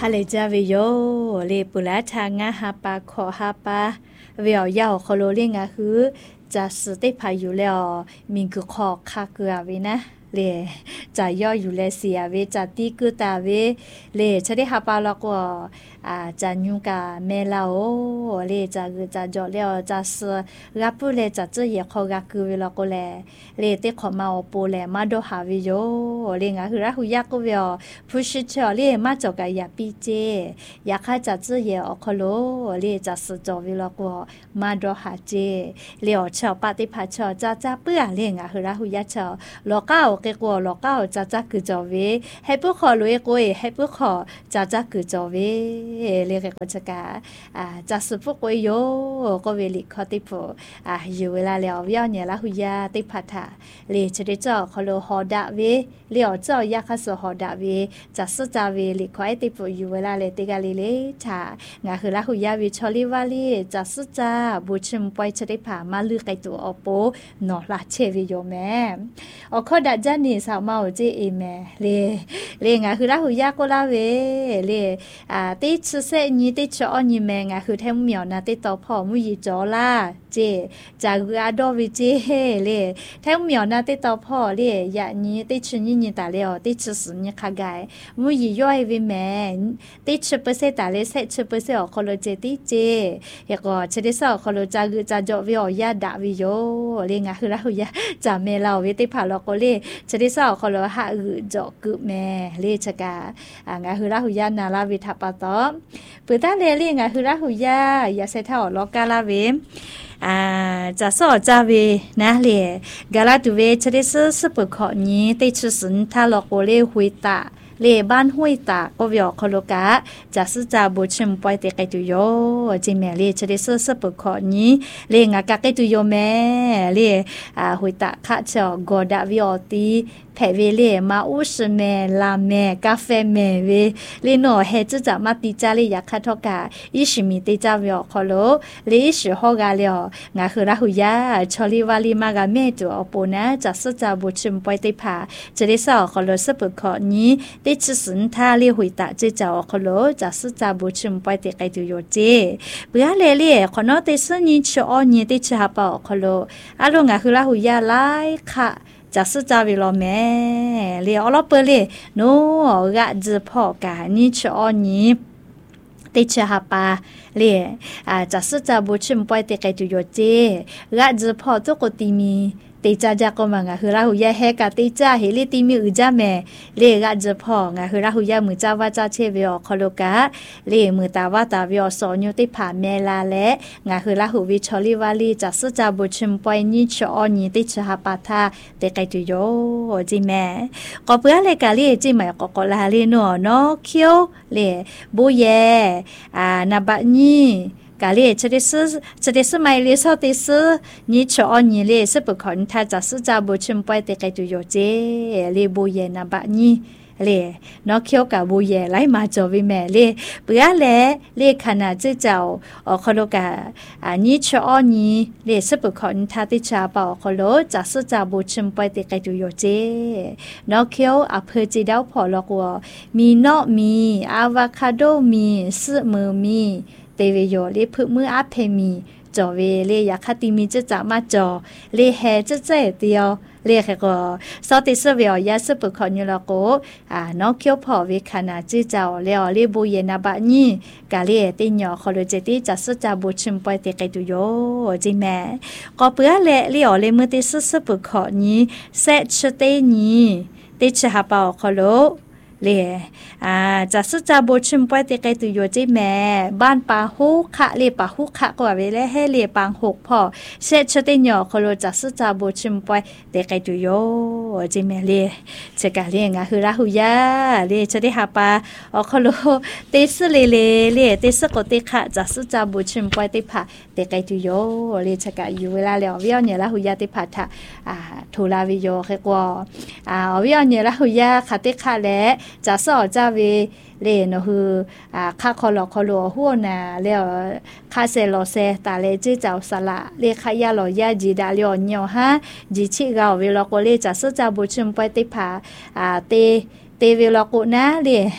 哈雷加维哟，雷布拉查nga哈巴可哈巴，维要要可罗连ngaฮืจะสืได้พาอยู่แล้วมีกุขอคาเกือเวนะเลยจะย่ออยู่เลยเสียเวจะตีกุตาเวเลยจะได้หาปลาแล้วก็จะยุ่งกับแม่เราเลยจะจอดแล้วจะสืรับผู้เลยจะเจอเหยียบเขากักคือเวลาก็เลยเตะขอมาปูเลยมาดูหาวิโยเลยงั้นคือเราหุยากก็เวลผู้ชิดเชอเลยมาจอกับยาปีเจอยากให้จะเจอเหยียบเขาโลเลยจะสืจอเวลาก็มาดูหาเจเลยชาวปฏิภาชอจะเปื่อเลยงั้นคือเราหุยากชอโลก้าวเกกัวโลก้าวจะคือจอเวให้ผู้ขอรวยกวยให้ผู้ขอจะคือจอเวเรียกก็จะกาจะสุพกวยโยก็เวลิคอติโพอยู่เวลาแล้วย่อเนี่ยละหุยาติพัทะเลจะได้เจาะคอโลฮอดาเวเลี้ยวเจาะยาคาสฮอดาเวจะสุจาเวลิคอยติโพอยู่เวลาเลติกาลิเลชางาคือละหุยาวิชอลิวาลีจะสุจาบูชิมปอยจะได้ผ่ามาลือไกตัวอโปนอละเชวิโยแม่อข้อดัจจานี่สาวเมาเจเอแม่เลงาคือละหุยาก็ลาเวเลติชุเซนี่ติชอนี่แม่งาคือแท้เหมียวนะติต่อพ่อมุยจอล่าเจจากอาดอวิเจเลแท้เหมียวนะติต่อพ่อเลยะนี้ติชนี่ตาเลอติชสุนี่คากายมุยย่อยวิแม่ติชเปอร์เซ็นต์ตาเลเซชเปอร์เซ็นต์อคอโลเจติเจเฮก็ชดิซอคอโลจะจอวิอยาดาวิโยเลงาคือละหุยาจาเมลาเวติพาลอโกเลชดิซอคอโลหะจอกุแม่เลชกางาคือละหุยานาลาวิทัปตอปืตาเลงาคือละหุยายาเซทาอลอกาลาเวจะสอจาเวนะเลยกาลาตุเวชดิซสปขอนี้ติชสุนทาลอโกเลหุยตาเลบ้านห้วยตาก็วิอคโลกะจะซื้อจาบุชิมปอยเตไกตุโยจิแม่เลจะได้ซื้อสปขอนี้เลงากะไกตุโยแม่เลห้วยตาคะเจอกอดาวิอตีแผ่เวเลมาอุสแม่ลาแม่กาแฟแม่เวเลโนเฮจะจะมาติจาเลยอยากคัทกะอิชิมิติจาวิอคโลเลอิชิฮอกาเลงาคือราหุยาชอลิวาลีมากะแม่ตัวอปนะจะซื้อจาบุชิมปอยเตผาจะได้สอคโลสปขอนี้ติชสุนทาลีหุยตาเจจาอคโลจะสุจาบุชิมปอยเตไกตุโยเจเปื่อเลขอนอเตสนิชออนีติชหาปอคโลอะโลงาคือลาหุยาไลค่ะจะสุจาวิโลแม่เลอลอเปเลโนกะจพอกานิชออนีติชหาปาเลจะสุจาบุชิมปอยเตไกตุโยเจกะจพอตุกติมีติจาจาก็มางาคือราหุยาเฮกะติจาเฮลิติมีอุจาแม่เลกะจะพองาคือราหุยามือจาวาจาเชเวอคอโลกะเลมือตาวาตาวิอสอนโยติผาเมลาและงาคือราหุวิชอลิวาลีจะสุจาบุชิมปอยนิชออนีติชหาปาทาเตไกตุโยจิแม่ก็เปื้อเลกะเลจิแม่ก็ลาเลโนเนาะเคียวเลบุเยนาบะนีกาเลจะได้ซื้อไม่เลยชอบได้ซื้อนี่ชอนี่เลยซื้อบุคคลถ้าจะซื้อจะบุชิมไปแต่ไกตุโยเจเลยบุเยนะบะนี่เลยนอกเขียวกับบุเยไล่มาจอวิแม่เลยเปื่อเลยขนาดเจ้าคอโลกานี่ชอนี่เลยซื้อบุคคลถ้าติชาเป่าคอโลจะซื้อจะบุชิมไปแต่ไกตุโยเจนอกเขียวเพอจีดาวพอลกัวมีเนาะมีอะโวคาโดมีซื้อมือมีเตเวโยเลพึ่มืออาเพมีจอเวเลอยากคติมีจะมาจอเลแฮจะเดียวเลแค่ก็สอติสเวียยาสปุขอนยูลโกน้องเคียวพอเวคานาจิเจ้าแล้วเลบุเยนาบะนี่กาเลติญอคอโลเจติจัสจาบุชิมปอยเตไกตุโยจิแม่ก็เปื้อเลอเลมือติสปุขอนี้เซชเตนี้ติชหาเปาคอโลเลยจะสุจาบุชิมปอยเตไกตุโยจิแม่บ้านปาหุคะเลยปาหุคะก็ว่าเวลให้เลยปางหกพอเช็ดชติญอคโลจะสุจาบุชิมปอยเตไกตุโยจิแม่เลยจะกะเลยงาคือราหุยาเลยจะได้หาปาคโลเตสเลยเตสกติคะจะสุจาบุชิมปอยเตผาเตไกตุโยเลยจะกะอยู่เวลาแล้ววิอเนี่ยราหุยาเตผาทะทูลาวิโยเฮกว่าวิอเนี่ยราหุยาคาเตคะและจะสอจาเวเลนคือค่าคอลหัวนาแล้วค่าเซโลเซตาเลจิเจ้าสละเลขายาลอยาจีดาเลียวเนียวฮะจีชิกาเวลาโกเลจะสุจาบุชิมไปติผาเตเวลาโกนะเล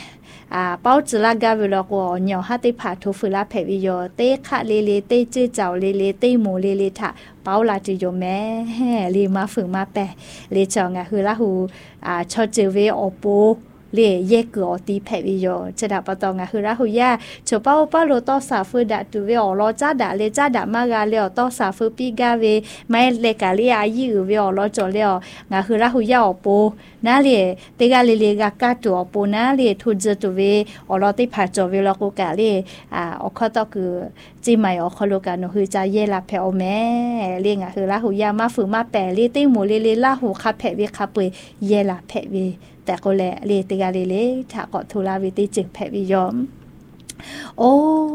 เป้าจุลากาเวลก็เหนียวฮัตติผาทุฟุลาเพวิโยเตคะเลเลเตจื้อเจ้าเลเลเตหมูเลเลทะเป้าลาจิโยแม่ลีมาฝึกมาแปะเลจองคือละหูชอเจเวอโปเลเยกอตีเพวิโยจะดับปตองคือละหูยาโชเป้าโลตอสาฟุดะตุเวอรอจ้าดะเลจ้าดะมากาเลอตอสาฟุปีกาเวไม่เลกาลีอายีเวอรอจอเลองาคือละหูยาอโปนาเลเตกาเลกากาตัวโปนาเลทุจตุเวอรอติผาจอเวลโกกาเลอคอตอคือจีไม่อคอโลกาโนคือจาเยลาเพอแม่เลงคือละหูยามาฝึกมาแปเลติหมูเลลาหูคาเพเวคาเปเยลาเพเวแต่ก็แลเลติกาเลถ้าก็ทุลาวิติจึกเพวิยอมโอ้